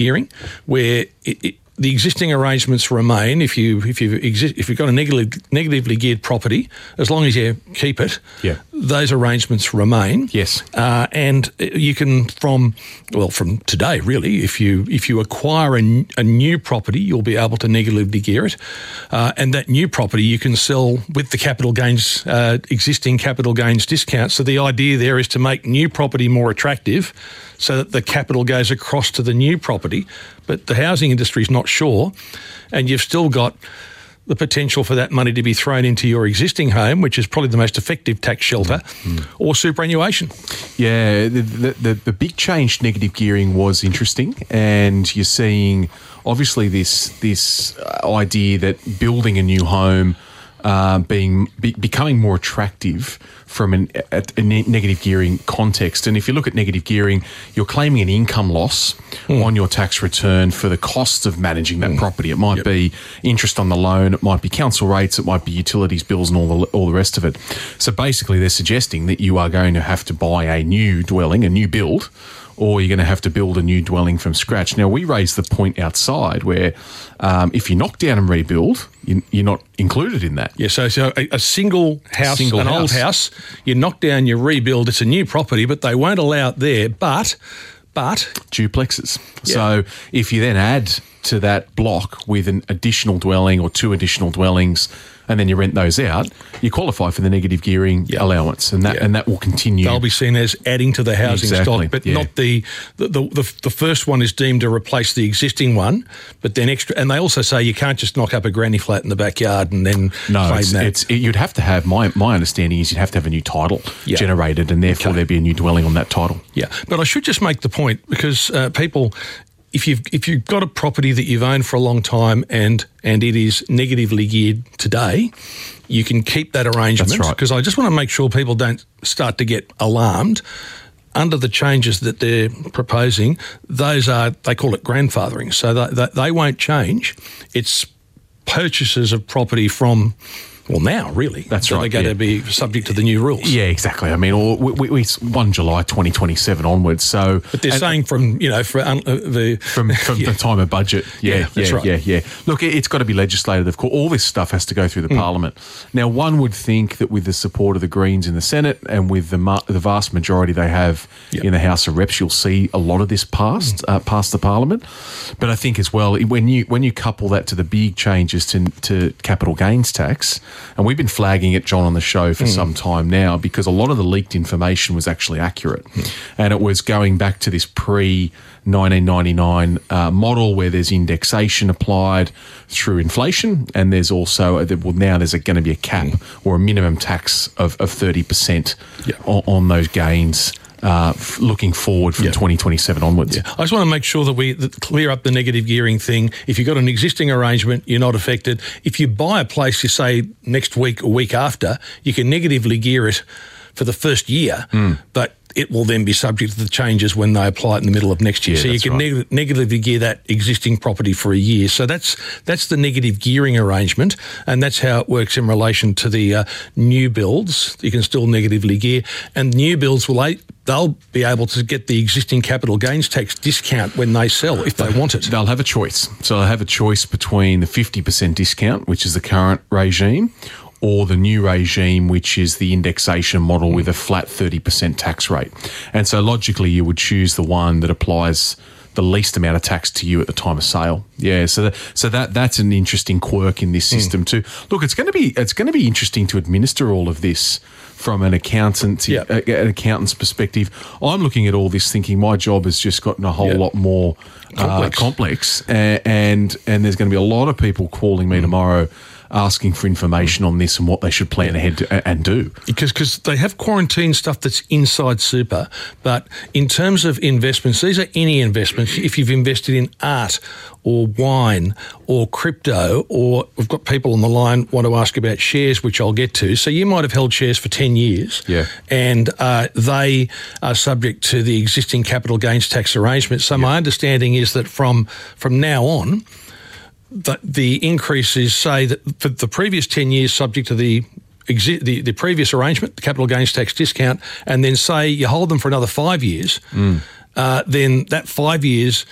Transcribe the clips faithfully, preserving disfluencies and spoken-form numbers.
gearing, where it, it, the existing arrangements remain. If you if you exist, if you've got a negative, negatively geared property, as long as you keep it, yeah. those arrangements remain. Yes, uh, and you can from well from today really. If you if you acquire a, a new property, you'll be able to negatively gear it, uh, and that new property you can sell with the capital gains uh, existing capital gains discount. So the idea there is to make new property more attractive, so that the capital goes across to the new property. But the housing industry is not sure, and you've still got the potential for that money to be thrown into your existing home, which is probably the most effective tax shelter, mm. or superannuation. Yeah, the, the, the big change, negative gearing, was interesting, and you're seeing obviously this this idea that building a new home uh, being be, becoming more attractive from an, a, a negative gearing context. And if you look at negative gearing, you're claiming an income loss mm. on your tax return for the cost of managing that mm. property. It might yep. be interest on the loan, it might be council rates, it might be utilities bills and all the all the rest of it. So basically they're suggesting that you are going to have to buy a new dwelling, a new build, or you're going to have to build a new dwelling from scratch. Now, we raised the point outside where um, if you knock down and rebuild, you, you're not included in that. Yeah, so, so a, a single house, single an house. old house, you knock down, you rebuild, it's a new property, but they won't allow it there. But, but... duplexes. Yeah. So if you then add to that block with an additional dwelling or two additional dwellings, and then you rent those out, you qualify for the negative gearing yep. allowance, and that yep. and that will continue. They'll be seen as adding to the housing exactly. stock, but yeah. not the the, the the the first one is deemed to replace the existing one, but then extra. And they also say you can't just knock up a granny flat in the backyard and then no, claim it's, that. It's, it, you'd have to have my my understanding is you'd have to have a new title yep. generated, and therefore okay. there'd be a new dwelling on that title. Yeah, but I should just make the point because uh, people. If you've if you've got a property that you've owned for a long time and and it is negatively geared today, you can keep that arrangement. That's right. Because I just want to make sure people don't start to get alarmed. Under the changes that they're proposing, those are, they call it grandfathering, so that, that they won't change. It's purchases of property from... Well, now, really. That's so right. They're going yeah. to be subject to the new rules. Yeah, exactly. I mean, or we, we, we first July twenty twenty-seven onwards. So, but they're saying from you know for um, uh, the from from yeah. the time of budget. Yeah, yeah, that's yeah, right. yeah, yeah. Look, it, it's got to be legislated. Of course, all this stuff has to go through the mm. Parliament. Now, one would think that with the support of the Greens in the Senate and with the ma- the vast majority they have yep. in the House of Reps, you'll see a lot of this passed mm. uh, past the Parliament. But I think as well, when you when you couple that to the big changes to to capital gains tax, and we've been flagging it, John, on the show for mm. some time now, because a lot of the leaked information was actually accurate. Mm. And it was going back to this pre nineteen ninety-nine uh, model where there's indexation applied through inflation, and there's also, well, now there's going to be a cap mm. or a minimum tax of, of thirty percent yeah. on, on those gains. Uh, f- looking forward from yeah. twenty twenty-seven onwards. Yeah. I just want to make sure that we that clear up the negative gearing thing. If you've got an existing arrangement, you're not affected. If you buy a place, you say next week or week after, you can negatively gear it for the first year, mm. but it will then be subject to the changes when they apply it in the middle of next year. Yeah, so you can right. neg- negatively gear that existing property for a year. So that's that's the negative gearing arrangement, and that's how it works in relation to the uh, new builds. You can still negatively gear, and new builds will they'll be able to get the existing capital gains tax discount when they sell if they want it. They'll have a choice. So they'll have a choice between the fifty percent discount, which is the current regime, or the new regime, which is the indexation model with a flat thirty percent tax rate. And so logically, you would choose the one that applies the least amount of tax to you at the time of sale. Yeah, so that, so that that's an interesting quirk in this system mm. too. Look, it's going to be it's going to be interesting to administer all of this from an accountant, yep. uh, an accountant's perspective. I'm looking at all this thinking my job has just gotten a whole yep. lot more complex, uh, complex and, and and there's going to be a lot of people calling me mm. tomorrow asking for information on this and what they should plan ahead to, and do. Because cause they have quarantine stuff that's inside super, but in terms of investments, these are any investments. If you've invested in art or wine or crypto, or we've got people on the line want to ask about shares, which I'll get to. So you might have held shares for ten years yeah. and uh, they are subject to the existing capital gains tax arrangement. So yeah. my understanding is that from from now on, The, the increases say that for the previous ten years subject to the, exi- the the previous arrangement, the capital gains tax discount, and then say you hold them for another five years, mm. uh, then that five years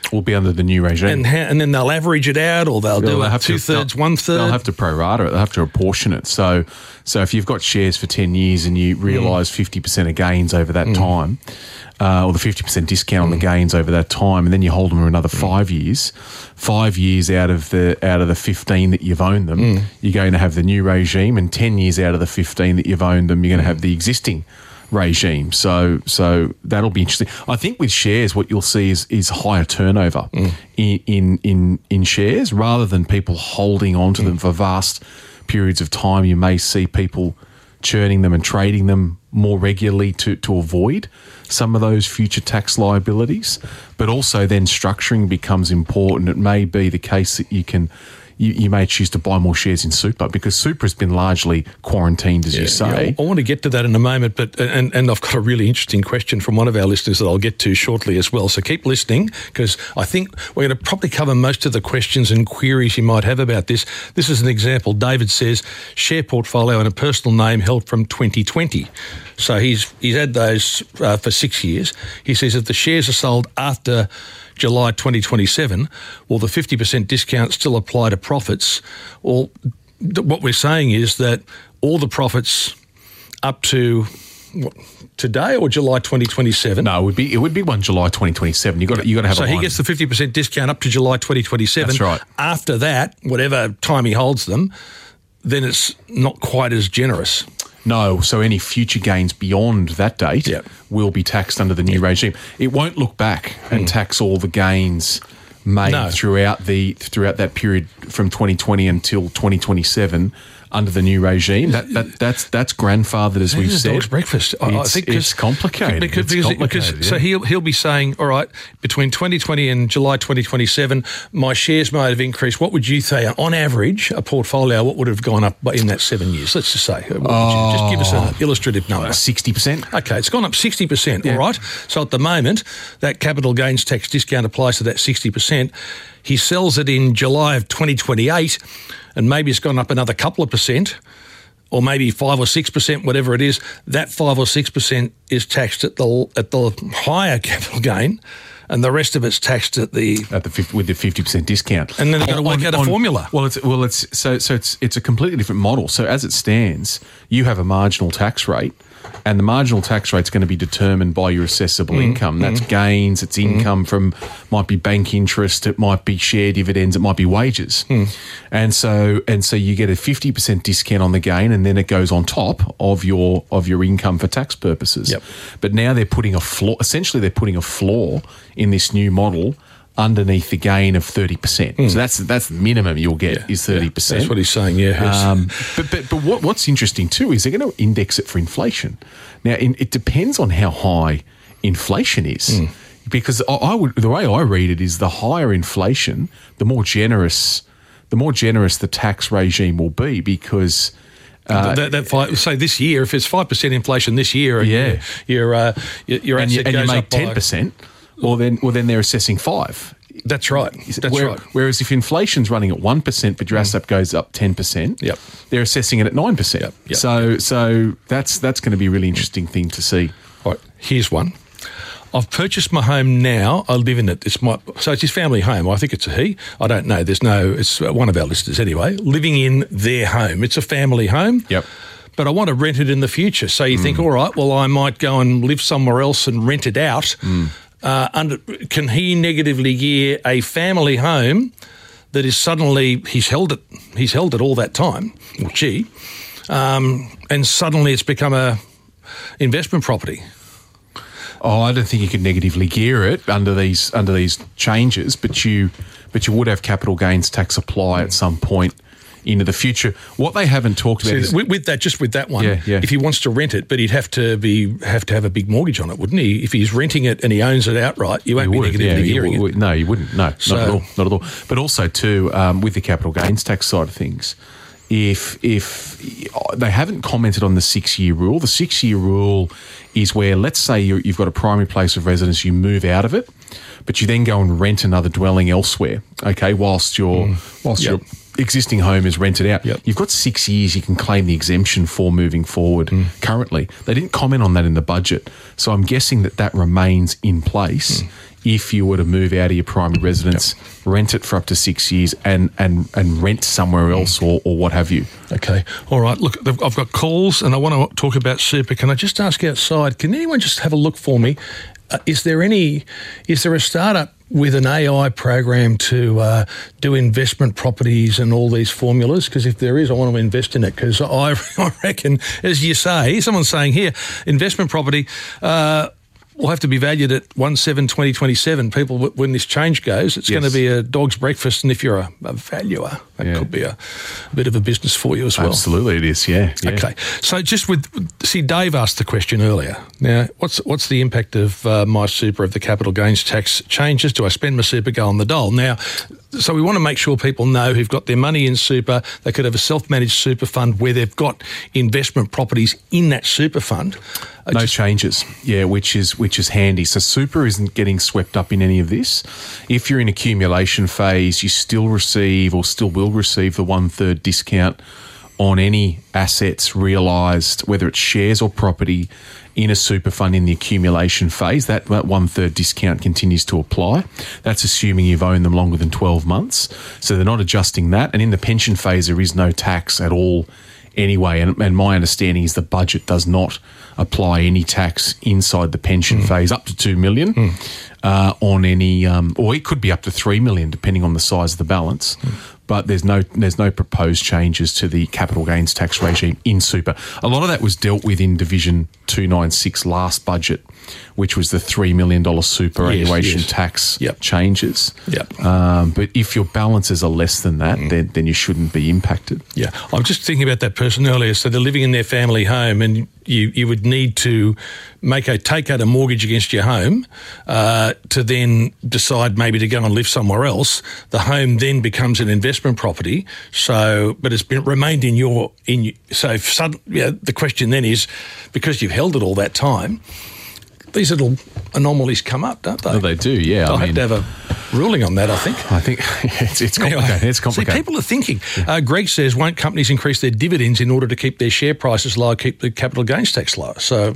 will be under the new regime. And ha- and then they'll average it out, or they'll They'll do it have to- two-thirds, they'll- one-third. They'll have to prorata it. They'll have to apportion it. So, so if you've got shares for ten years and you realise fifty percent of gains over that time, uh, or the fifty percent discount on the gains over that time, and then you hold them for another five years, five years out of the out of the fifteen that you've owned them, you're going to have the new regime, and ten years out of the fifteen that you've owned them, you're going to have the existing regime. So so that'll be interesting. I think with shares, what you'll see is is higher turnover mm. in, in in in shares rather than people holding on to mm. them for vast periods of time. You may see people churning them and trading them more regularly to to avoid some of those future tax liabilities. But also then structuring becomes important. It may be the case that you can You, you may choose to buy more shares in super because super has been largely quarantined, as yeah, you say. Yeah, I want to get to that in a moment, but and, and I've got a really interesting question from one of our listeners that I'll get to shortly as well. So keep listening because I think we're going to probably cover most of the questions and queries you might have about this. This is an example. David says, share portfolio in a personal name held from twenty twenty. So he's, he's had those uh, for six years. He says if the shares are sold after July twenty twenty-seven, will the fifty percent discount still apply to profits? Well, th- what we're saying is that all the profits up to what, today or July twenty twenty-seven? No, it would be it would be one July twenty twenty-seven. You got you got to have. So a he line. gets the fifty percent discount up to July twenty twenty-seven. That's right. After that, whatever time he holds them, then it's not quite as generous. No, so any future gains beyond that date yep. will be taxed under the new yep. regime. It won't look back and mm. tax all the gains made no. throughout the throughout that period from twenty twenty until twenty twenty-seven under the new regime. That, that that's that's grandfathered, as we've said. Dog's breakfast. I, it's, I think it's complicated. Because, it's because, complicated, because yeah. so he'll he'll be saying, all right, between twenty twenty and July twenty twenty-seven, my shares may have increased. What would you say on average a portfolio? What would have gone up in that seven years? Let's just say. What oh, you, just give us an illustrative number. Sixty percent. Okay, it's gone up sixty percent. Yeah. All right. So at the moment, that capital gains tax discount applies to that sixty percent. He sells it in July of twenty twenty-eight, and maybe it's gone up another couple of percent. Or maybe five or six percent, whatever it is, that five or six percent is taxed at the at the higher capital gain, and the rest of it's taxed at the at the fifty, with the fifty percent discount. And then they've got to work on, out a on, formula. Well, it's well, it's so so it's it's a completely different model. So as it stands, you have a marginal tax rate, and the marginal tax rate is going to be determined by your assessable mm, income. That's mm, gains, it's income mm. from might be bank interest, it might be share dividends, it might be wages, mm. and so and so you get a fifty percent discount on the gain, and then it goes on top of your of your income for tax purposes. Yep. But now they're putting a floor. Essentially, they're putting a floor in this new model underneath the gain of thirty percent. Mm. So that's that's the minimum you'll get yeah, is thirty percent. Yeah, that's what he's saying, yeah. Um, but but, but what, what's interesting too is they're going to index it for inflation. Now, in, it depends on how high inflation is. Mm. Because I, I would, the way I read it is the higher inflation, the more generous the more generous the tax regime will be because... Uh, that, that five, say this year, if it's five percent inflation this year, yeah, your uh, your, your and asset you, and goes you make up ten percent, well then, well then they're assessing five. That's right. That's Where, right. Whereas if inflation's running at one percent, but your mm. asset goes up ten percent, yep. they're assessing it at nine percent. Yep. Yep. So, so that's that's going to be a really interesting thing to see. All right, here's one. I've purchased my home now. I live in it. It's my so it's his family home. I think it's a he. I don't know. There's no. It's one of our listeners anyway. Living in their home. It's a family home. Yep. But I want to rent it in the future. So you mm. think, all right, well, I might go and live somewhere else and rent it out. Mm. Uh, under, can he negatively gear a family home that is suddenly he's held it? He's held it all that time, or she, um, and suddenly it's become a investment property. Oh, I don't think you could negatively gear it under these under these changes, but you but you would have capital gains tax apply at some point into the future. What they haven't talked about See, is with, with that, just with that one, yeah, yeah. if he wants to rent it, but he'd have to be have to have a big mortgage on it, wouldn't he? If he's renting it and he owns it outright, you won't you be would, negatively yeah, gearing you, it. No, you wouldn't. No, So- not at all. Not at all. But also too, um, with the capital gains tax side of things, if if they haven't commented on the six year rule, the six year rule is where, let's say you're, you've got a primary place of residence, you move out of it, but you then go and rent another dwelling elsewhere. Okay, whilst your mm. whilst Yep. your existing home is rented out, Yep. you've got six years you can claim the exemption for moving forward. Mm. Currently, they didn't comment on that in the budget, so I'm guessing that that remains in place. Mm. if you were to move out of your primary residence, yep. rent it for up to six years and, and, and rent somewhere else or, or what have you. Okay. All right. Look, I've got calls and I want to talk about super. Can I just ask outside, can anyone just have a look for me? Uh, is there any, is there a startup with an A I program to uh, do investment properties and all these formulas? Because if there is, I want to invest in it because I, I reckon, as you say, someone's saying here, investment property uh, will have to be valued at one seven twenty twenty-seven. People, when this change goes, it's yes. going to be a dog's breakfast. And if you're a, a valuer, that yeah. could be a, a bit of a business for you as well. Absolutely, it is, yeah, yeah. Okay. So just with, see, Dave asked the question earlier. Now, what's what's the impact of uh, my super if the capital gains tax changes? Do I spend my super, go on the dole? Now, so we want to make sure people know who've got their money in super, they could have a self-managed super fund where they've got investment properties in that super fund. Uh, no just, changes, yeah, which is which is handy. So super isn't getting swept up in any of this. If you're in accumulation phase, you still receive or still will receive the one-third discount on any assets realised, whether it's shares or property, in a super fund in the accumulation phase. That, that one-third discount continues to apply. That's assuming you've owned them longer than twelve months. So they're not adjusting that. And in the pension phase, there is no tax at all anyway. And, and my understanding is the budget does not apply any tax inside the pension mm. phase up to two million dollars mm. uh, on any, um, or it could be up to three million dollars depending on the size of the balance. Mm. But there's no there's no proposed changes to the capital gains tax regime in super. A lot of that was dealt with in Division two ninety-six last budget, which was the three million dollars superannuation yes, yes. tax yep. changes. Yep. Um, but if your balances are less than that, mm. then, then you shouldn't be impacted. Yeah. I'm just thinking about that person earlier. So they're living in their family home and you, you would need to make a take out a mortgage against your home uh, to then decide maybe to go and live somewhere else. The home then becomes an investment property. So, but it's been remained in your in. So, if sudden, yeah, the question then is, because you've held it all that time, these little anomalies come up, don't they? Well, they do, yeah. They'll I have mean, to have a ruling on that, I think. I think it's, it's complicated. Anyway, it's complicated. See, people are thinking. Uh, Greg says, won't companies increase their dividends in order to keep their share prices low, keep the capital gains tax low? So,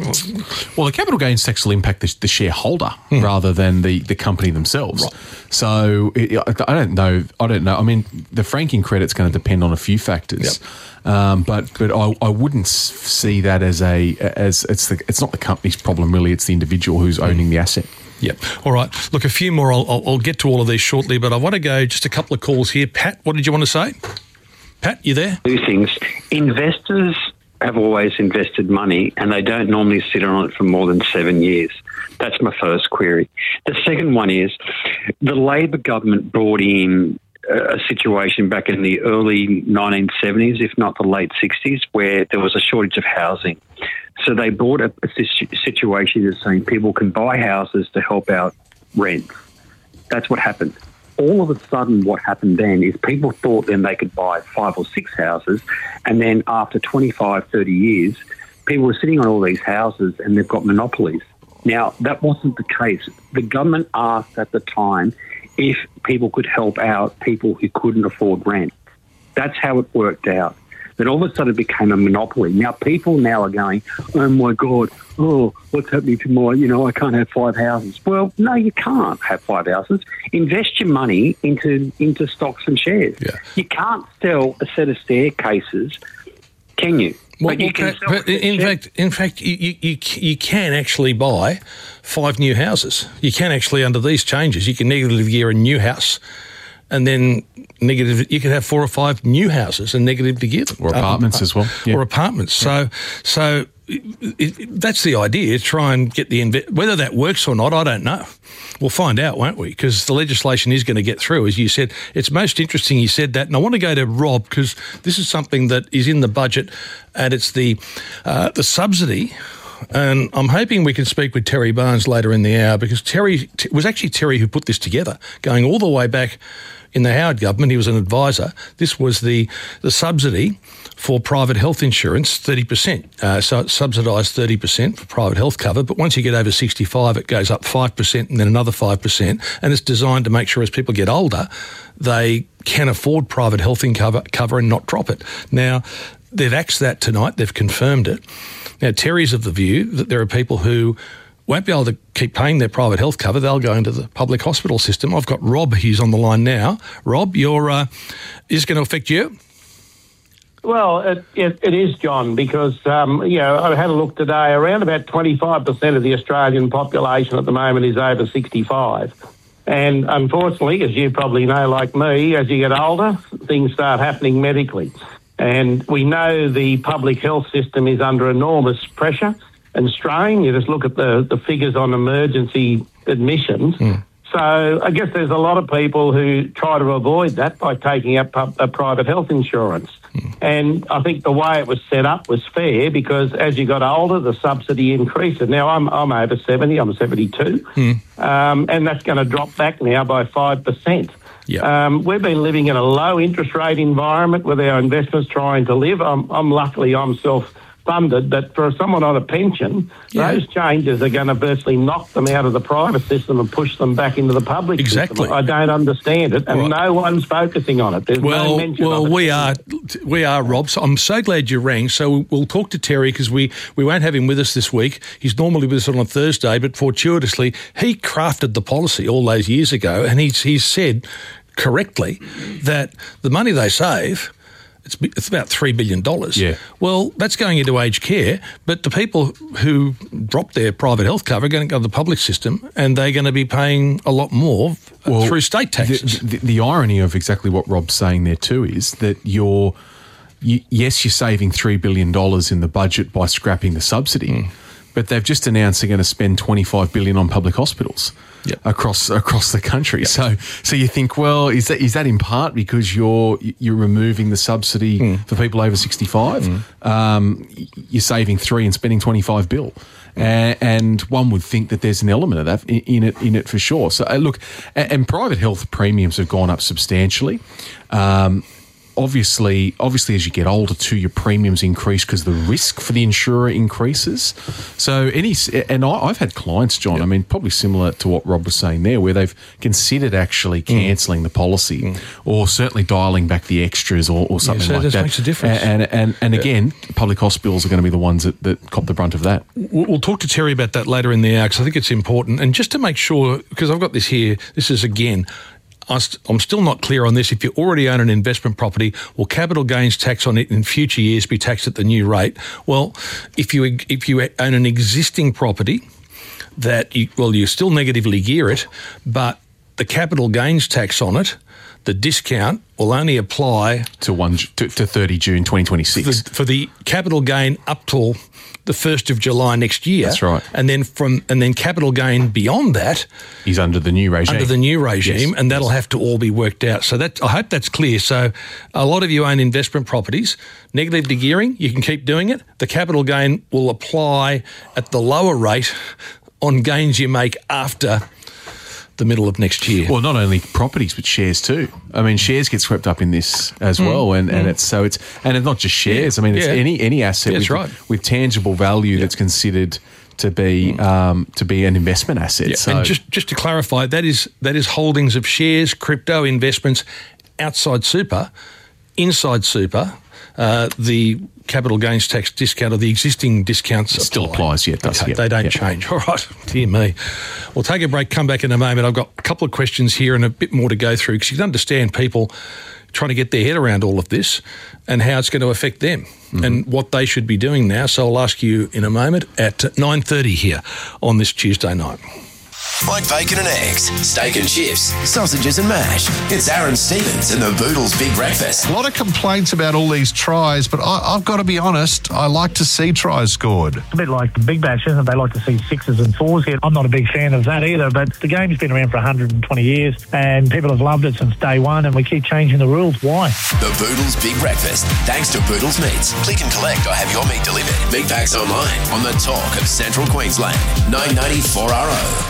well, the capital gains tax will impact the, the shareholder hmm. rather than the, the company themselves. Right. So, it, I don't know. I don't know. I mean, the franking credit's going to depend on a few factors. Yep. Um, but but I, I wouldn't see that as a as it's the it's not the company's problem really. It's the individual who's owning the asset. Yep. All right. Look, a few more. I'll, I'll, I'll get to all of these shortly, but I want to go just a couple of calls here. Pat, what did you want to say? Pat, you there? Two things. Investors have always invested money, and they don't normally sit on it for more than seven years. That's my first query. The second one is the Labor government brought in a situation back in the early nineteen seventies, if not the late sixties, where there was a shortage of housing. So they brought a, a situation that's saying people can buy houses to help out rent. That's what happened. All of a sudden what happened then is people thought then they could buy five or six houses, and then after twenty-five, thirty years, people were sitting on all these houses and they've got monopolies. Now, that wasn't the case. The government asked at the time if people could help out people who couldn't afford rent. That's how it worked out. Then all of a sudden it became a monopoly. Now people now are going, oh my God, oh, what's happening to my, you know, I can't have five houses. Well, no, you can't have five houses. Invest your money into into stocks and shares. Yeah. You can't sell a set of staircases, can you? Well, but you okay, can sell but in fact, in fact, you, you you can actually buy five new houses. You can actually, under these changes, you can negative gear a new house, and then negative. You can have four or five new houses and negatively gear them, or apartments um, as well, yeah. or apartments. Yeah. So, so it, it, that's the idea. Try and get the inve- whether that works or not, I don't know. We'll find out, won't we? Because the legislation is going to get through, as you said. It's most interesting you said that, and I want to go to Rob because this is something that is in the budget, and it's the uh, the subsidy. And I'm hoping we can speak with Terry Barnes later in the hour, because Terry it was actually Terry who put this together, going all the way back in the Howard government. He was an advisor. This was the the subsidy for private health insurance, thirty percent. Uh, so it's subsidised thirty percent for private health cover, but once you get over sixty-five, it goes up five percent and then another five percent. And it's designed to make sure as people get older, they can afford private health cover, cover and not drop it. Now, they've axed that tonight. They've confirmed it. Now, Terry's of the view that there are people who won't be able to keep paying their private health cover. They'll go into the public hospital system. I've got Rob, he's on the line now. Rob, you're, uh, is it going to affect you? Well, it, it, it is, John, because, um, you know, I had a look today. Around about twenty-five percent of the Australian population at the moment is over sixty-five. And unfortunately, as you probably know, like me, as you get older, things start happening medically. And we know the public health system is under enormous pressure and strain. You just look at the, the figures on emergency admissions. Mm. So I guess there's a lot of people who try to avoid that by taking up pub, a private health insurance. Mm. And I think the way it was set up was fair because as you got older, the subsidy increases. Now, I'm I'm over seventy, I'm seventy-two, mm. um, and that's going to drop back now by five percent. Yep. Um, we've been living in a low interest rate environment with our investors trying to live. I'm, I'm luckily, I'm self funded, but for someone on a pension, yeah. those changes are going to virtually knock them out of the private system and push them back into the public exactly. system. I don't understand it, and right. no one's focusing on it. There's well, no mention well, of it. we are, we are, Rob. So I'm so glad you rang. So we'll talk to Terry because we, we won't have him with us this week. He's normally with us on a Thursday, but fortuitously, he crafted the policy all those years ago, and he's he's said correctly that the money they save, It's, it's about three billion dollars. Yeah. Well, that's going into aged care, but the people who drop their private health cover are going to go to the public system and they're going to be paying a lot more well, through state taxes. The, the, the irony of exactly what Rob's saying there too is that you're, you, yes, you're saving three billion dollars in the budget by scrapping the subsidy, mm. but they've just announced they're going to spend twenty-five billion dollars on public hospitals. Yep. Across across the country, yep. so so you think, well, is that is that in part because you're you're removing the subsidy mm. for people over sixty-five? Mm. Um, you're saving three and spending twenty-five bill, mm. and, and one would think that there's an element of that in, in it in it for sure. So uh, look, and, and private health premiums have gone up substantially. Um, Obviously, obviously, as you get older too, your premiums increase because the risk for the insurer increases. So, any and I, I've had clients, John. Yep. I mean, probably similar to what Rob was saying there, where they've considered actually cancelling mm. the policy, mm. or certainly dialing back the extras, or, or something yeah, so like that. Makes a difference. And and and, and yeah. again, public hospitals are going to be the ones that, that cop the brunt of that. We'll talk to Terry about that later in the hour because I think it's important. And just to make sure, because I've got this here. This is again. I'm still not clear on this. If you already own an investment property, will capital gains tax on it in future years be taxed at the new rate? Well, if you if you own an existing property that, you, well, you still negatively gear it, but the capital gains tax on it, the discount will only apply to one to, to thirty June twenty twenty-six for, for the capital gain up till the first of July next year. That's right. And then from and then capital gain beyond that is under the new regime. Under the new regime, yes. and that'll yes. have to all be worked out. So that I hope that's clear. So a lot of you own investment properties. Negative gearing, you can keep doing it. The capital gain will apply at the lower rate on gains you make after the middle of next year. Well, not only properties but shares too. I mean, shares get swept up in this as mm. well, and, and mm. it's so it's and it's not just shares. I mean, it's yeah. any any asset yeah, with, right. with tangible value yeah. that's considered to be mm. um, to be an investment asset. Yeah. So, and just just to clarify, that is that is holdings of shares, crypto investments outside super, inside super. Uh, the capital gains tax discount or the existing discounts it still apply. applies, yeah, it does. Okay, yeah. they don't yeah. change. All right, dear me. We'll take a break, come back in a moment. I've got a couple of questions here and a bit more to go through because you can understand people trying to get their head around all of this and how it's going to affect them mm-hmm. and what they should be doing now. So I'll ask you in a moment at nine thirty here on this Tuesday night. Like bacon and eggs, steak and chips, sausages and mash. It's Aaron Stevens and the Boodles Big Breakfast. A lot of complaints about all these tries, but I, I've got to be honest, I like to see tries scored. A bit like the Big Bash, isn't it? They like to see sixes and fours here. I'm not a big fan of that either, but the game's been around for one hundred twenty years and people have loved it since day one and we keep changing the rules. Why? The Boodles Big Breakfast, thanks to Boodles Meats. Click and collect or have your meat delivered. Big packs online on the talk of Central Queensland. nine ninety-four R O.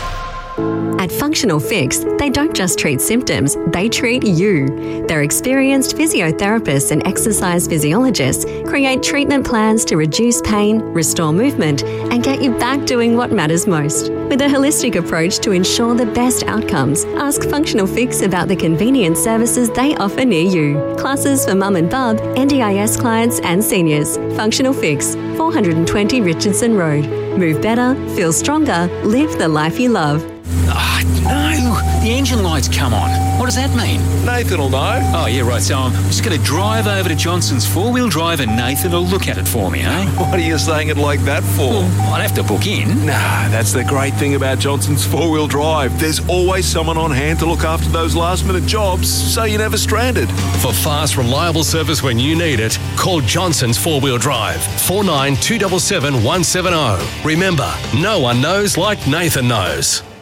At Functional Fix, they don't just treat symptoms, they treat you. Their experienced physiotherapists and exercise physiologists create treatment plans to reduce pain, restore movement, and get you back doing what matters most. With a holistic approach to ensure the best outcomes, ask Functional Fix about the convenient services they offer near you. Classes for mum and bub, N D I S clients and seniors. Functional Fix, four twenty Richardson Road. Move better, feel stronger, live the life you love. Ah, no. The engine light's come on. What does that mean? Nathan will know. Oh, yeah, right. So I'm just going to drive over to Johnson's four-wheel drive and Nathan will look at it for me, eh? What are you saying it like that for? Well, I'd have to book in. Nah, that's the great thing about Johnson's four-wheel drive. There's always someone on hand to look after those last-minute jobs, so you're never stranded. For fast, reliable service when you need it, call Johnson's four-wheel drive, four nine two seven seven one seven zero. Remember, no one knows like Nathan knows.